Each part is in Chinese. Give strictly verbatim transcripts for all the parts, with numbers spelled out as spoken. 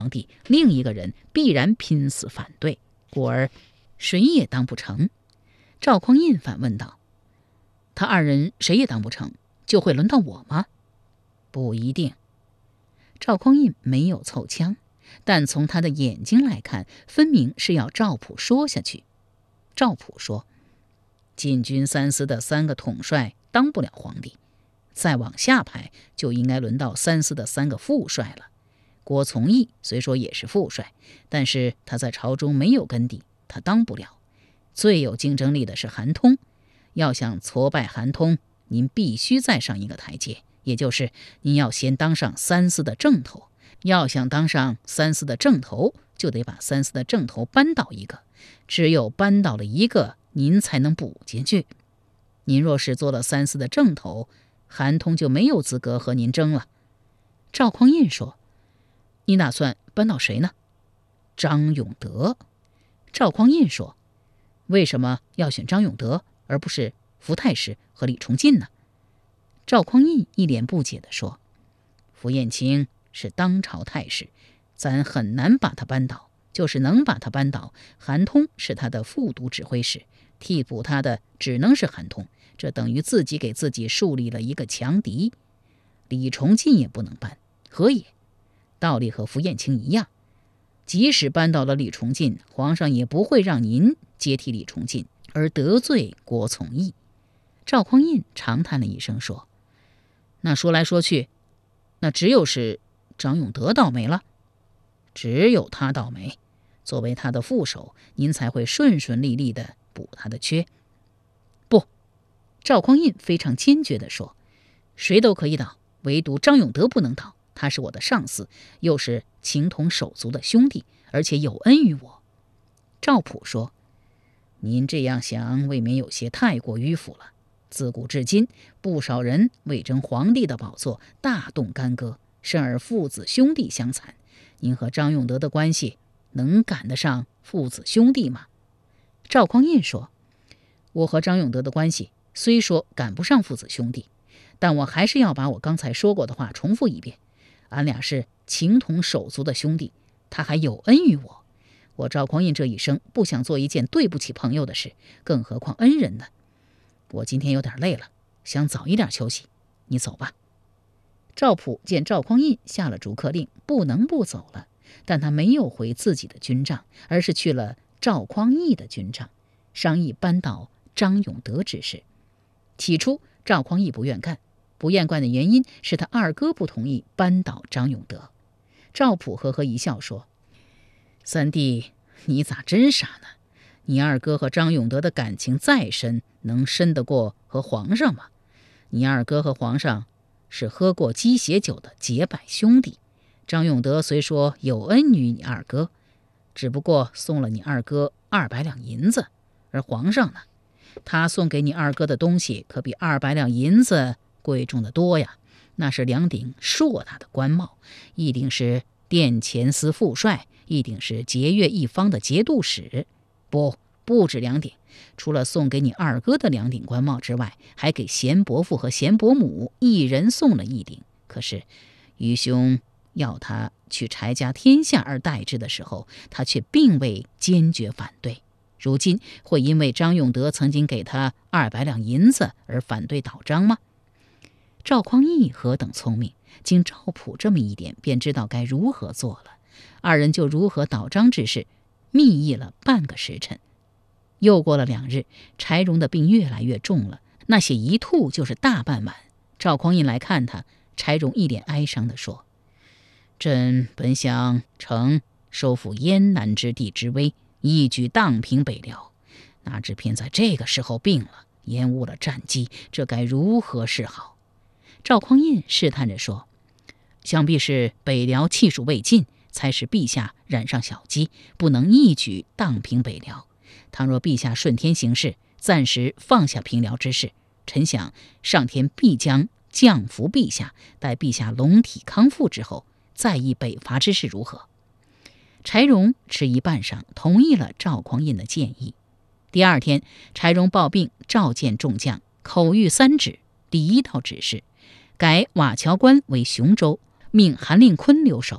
另一个人必然拼死反对，故而谁也当不成。赵匡胤反问道：他二人谁也当不成，就会轮到我吗？不一定。赵匡胤没有凑枪，但从他的眼睛来看，分明是要赵普说下去。赵普说：禁军三司的三个统帅当不了皇帝，再往下排就应该轮到三司的三个副帅了。郭从义虽说也是副帅，但是他在朝中没有根底，他当不了。最有竞争力的是韩通，要想挫败韩通，您必须再上一个台阶，也就是您要先当上三司的正头。要想当上三司的正头，就得把三司的正头扳倒一个，只有扳倒了一个，您才能补进去。您若是做了三司的正头，韩通就没有资格和您争了。赵匡胤说：你打算扳倒谁呢？张永德。赵匡胤说：为什么要选张永德，而不是福太师和李崇进呢？赵匡胤一脸不解地说：符彦卿是当朝太师，咱很难把他扳倒，就是能把他扳倒，韩通是他的副都指挥使，替补他的只能是韩通，这等于自己给自己树立了一个强敌。李崇进也不能扳，何也？道理和符彦卿一样，即使扳倒了李崇进，皇上也不会让您接替李崇进，而得罪郭从义。赵匡胤长叹了一声说：那说来说去，那只有是张永德倒霉了。只有他倒霉，作为他的副手，您才会顺顺利利地补他的缺。不，赵匡胤非常坚决地说：谁都可以倒，唯独张永德不能倒，他是我的上司，又是情同手足的兄弟，而且有恩于我。赵普说：您这样想未免有些太过迂腐了。自古至今，不少人为争皇帝的宝座大动干戈，甚而父子兄弟相残。您和张永德的关系能赶得上父子兄弟吗？赵匡胤说：我和张永德的关系虽说赶不上父子兄弟，但我还是要把我刚才说过的话重复一遍。俺俩是情同手足的兄弟，他还有恩于我。我赵匡胤这一生不想做一件对不起朋友的事，更何况恩人呢？我今天有点累了，想早一点休息，你走吧。赵普见赵匡胤下了逐客令，不能不走了，但他没有回自己的军帐，而是去了赵匡义的军帐，商议扳倒张永德之事。起初赵匡义不愿干，不愿干的原因是他二哥不同意扳倒张永德。赵普呵呵一笑说：三弟，你咋真傻呢？你二哥和张永德的感情再深，能深得过和皇上吗？你二哥和皇上是喝过鸡血酒的结拜兄弟，张永德虽说有恩于你二哥，只不过送了你二哥二百两银子，而皇上呢，他送给你二哥的东西可比二百两银子贵重的多呀，那是两顶硕大的官帽，一顶是殿前司副帅，一顶是节钺一方的节度使。不，不止两顶，除了送给你二哥的两顶官帽之外，还给贤伯父和贤伯母一人送了一顶。可是愚兄要他去柴家天下而代之的时候，他却并未坚决反对。如今会因为张永德曾经给他二百两银子而反对倒张吗？赵匡义何等聪明，经赵普这么一点，便知道该如何做了。二人就如何倒张之事密议了半个时辰。又过了两日，柴荣的病越来越重了，那血一吐就是大半碗。赵匡胤来看他，柴荣一脸哀伤地说：朕本想乘收复燕南之地之威，一举荡平北辽，哪知偏在这个时候病了，延误了战机，这该如何是好？赵匡胤试探着说：想必是北辽气数未尽，才使陛下染上小疾，不能一举荡平北辽。倘若陛下顺天行事，暂时放下平辽之事，臣想上天必将降福陛下，待陛下龙体康复之后，再议北伐之事如何？柴荣迟疑半晌，同意了赵匡胤的建议。第二天，柴荣抱病召见众将，口谕三旨。第一道指示，改瓦桥关为雄州，命韩令坤留守。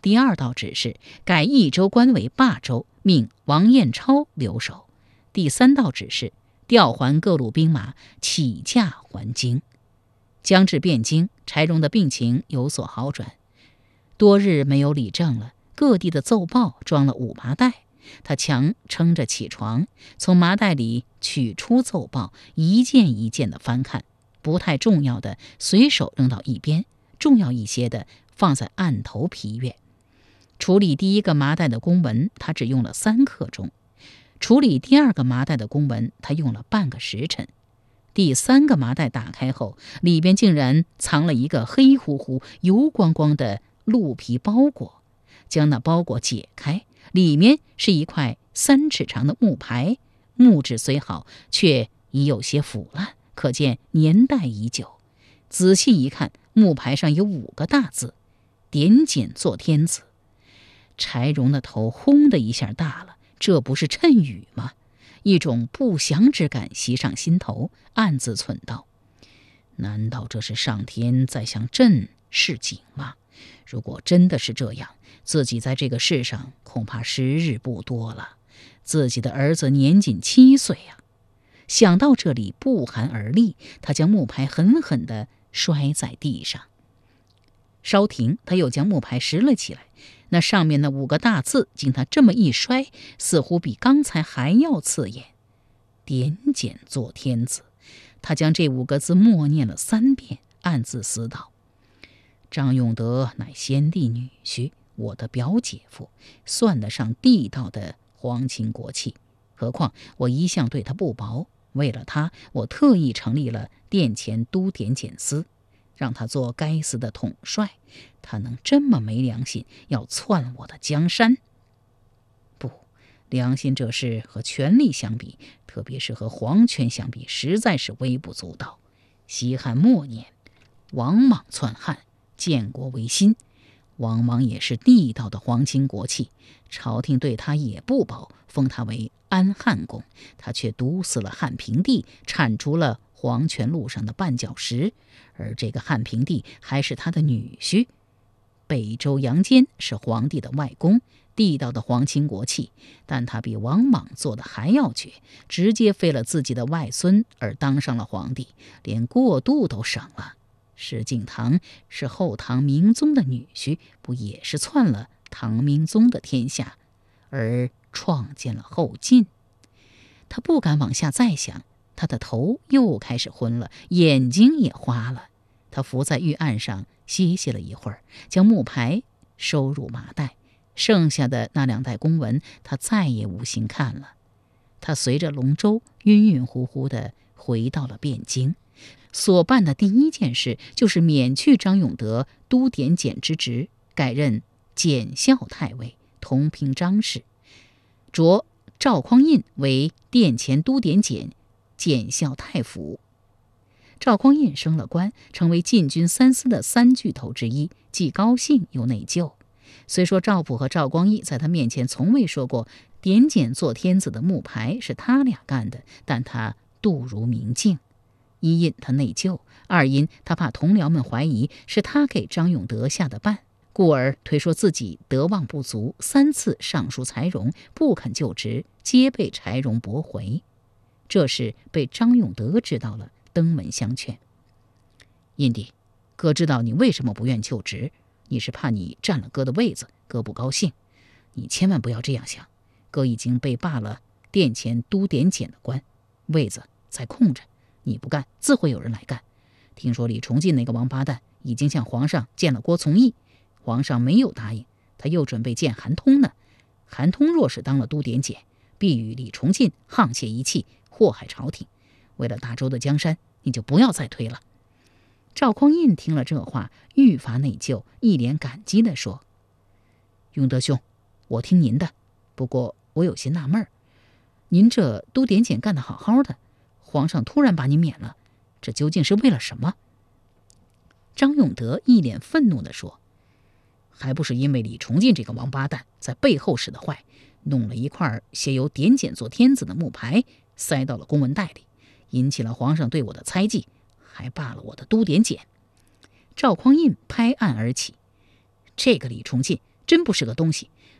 第二道指示改益州官为霸州，命王彦超留守。第三道指示调还各路兵马，起驾还京。将至汴京，柴荣的病情有所好转，多日没有理政了，各地的奏报装了五麻袋，他强撑着起床，从麻袋里取出奏报，一件一件的翻看，不太重要的随手扔到一边，重要一些的放在案头批阅。处理第一个麻袋的公文，他只用了三刻钟；处理第二个麻袋的公文，他用了半个时辰。第三个麻袋打开后，里边竟然藏了一个黑乎乎、油光光的鹿皮包裹。将那包裹解开，里面是一块三尺长的木牌，木质虽好，却已有些腐烂，可见年代已久。仔细一看，木牌上有五个大字：点检做天子。柴荣的头轰的一下大了，这不是谶语吗？一种不祥之感袭上心头，暗自忖道：难道这是上天在向朕示警吗？如果真的是这样，自己在这个世上恐怕时日不多了。自己的儿子年仅七岁啊！想到这里，不寒而栗，他将木牌狠狠地摔在地上。稍停，他又将木牌拾了起来，那上面那五个大字经他这么一摔，似乎比刚才还要刺眼。点检做天子。他将这五个字默念了三遍，暗自思道：张永德乃先帝女婿，我的表姐夫，算得上地道的皇亲国戚。何况我一向对他不薄，为了他，我特意成立了殿前都点检司，让他做该司的统帅。他能这么没良心，要篡我的江山？不，良心这事和权力相比，特别是和皇权相比，实在是微不足道。西汉末年，王莽篡汉，建国维新。王莽也是地道的皇亲国戚，朝廷对他也不薄，封他为安汉公。他却毒死了汉平帝，铲除了皇权路上的绊脚石。而这个汉平帝还是他的女婿。北周杨坚是皇帝的外公，地道的皇亲国戚，但他比王莽做的还要绝，直接废了自己的外孙而当上了皇帝，连过渡都省了。石敬瑭是后唐明宗的女婿，不也是篡了唐明宗的天下，而创建了后晋？他不敢往下再想，他的头又开始昏了，眼睛也花了。他伏在御案上歇息了一会儿，将木牌收入麻袋，剩下的那两袋公文他再也无心看了。他随着龙舟晕晕乎乎地回到了汴京，所办的第一件事就是免去张永德都点检之职，改任检校太尉，同平章事，擢赵匡胤为殿前都点检检校太傅。赵匡胤升了官，成为禁军三司的三巨头之一，既高兴又内疚。虽说赵普和赵光义在他面前从未说过点检做天子的木牌是他俩干的，但他度如明镜。一因他内疚，二因他怕同僚们怀疑是他给张永德下的绊，故而推说自己德望不足，三次上书柴荣不肯就职，皆被柴荣驳回。这事被张永德知道了，登门相劝：印弟，哥知道你为什么不愿就职，你是怕你占了哥的位子，哥不高兴。你千万不要这样想，哥已经被罢了殿前都点检的官，位子在空着，你不干，自会有人来干。听说李崇进那个王八蛋已经向皇上见了郭从义，皇上没有答应，他又准备见韩通呢。韩通若是当了都点检，必与李崇进沆瀣一气，祸害朝廷。为了大周的江山，你就不要再推了。赵匡胤听了这话，愈发内疚，一脸感激地说：永德兄，我听您的，不过我有些纳闷儿，您这都点检干得好好的，皇上突然把你免了，这究竟是为了什么？张永德一脸愤怒地说：还不是因为李崇进这个王八蛋在背后使得坏，弄了一块写有点检做天子的木牌，塞到了公文袋里，引起了皇上对我的猜忌，还罢了我的都点检。赵匡胤拍案而起：这个李崇进真不是个东西。